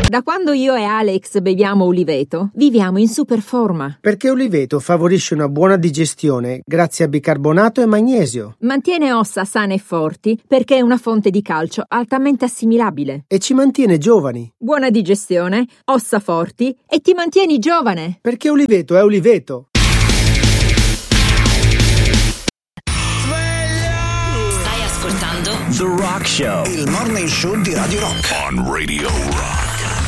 Da quando io e Alex beviamo Uliveto, viviamo in super forma. Perché Uliveto favorisce una buona digestione grazie a bicarbonato e magnesio. Mantiene ossa sane e forti perché è una fonte di calcio altamente assimilabile. E ci mantiene giovani. Buona digestione, ossa forti e ti mantieni giovane. Perché Uliveto è Uliveto. Stai ascoltando The Rock Show, il morning show di Radio Rock. on Radio Rock.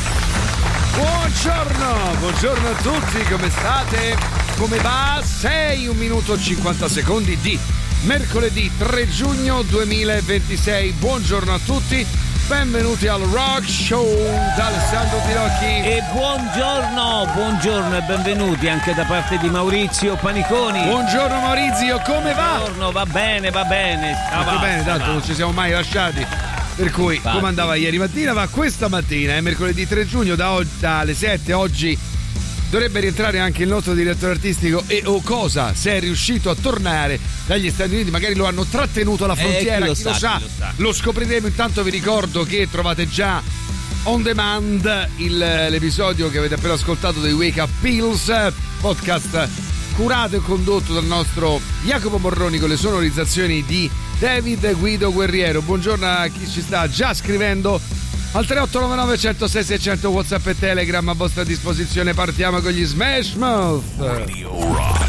Buongiorno a tutti, come state? Come va? 6, 1 minuto e 50 secondi di mercoledì 3 giugno 2026. Buongiorno a tutti, benvenuti al Rock Show da Alessandro Tirocchi. E buongiorno e benvenuti anche da parte di Maurizio Paniconi. Buongiorno Maurizio, come va? Buongiorno, va bene. Tutto bene, tanto non ci siamo mai lasciati. Per cui, Infatti. come andava ieri mattina, va questa mattina, è mercoledì 3 giugno, dalle 7, oggi dovrebbe rientrare anche il nostro direttore artistico cosa, se è riuscito a tornare dagli Stati Uniti, magari lo hanno trattenuto alla frontiera, chi lo sa, lo scopriremo. Intanto vi ricordo che trovate già on demand l'episodio che avete appena ascoltato dei Wake Up Pills, podcast curato e condotto dal nostro Jacopo Morroni con le sonorizzazioni di David Guido Guerriero. Buongiorno a chi ci sta già scrivendo al 3899 106 600, WhatsApp e Telegram a vostra disposizione. Partiamo con gli Smash Mouth. Radio Rock.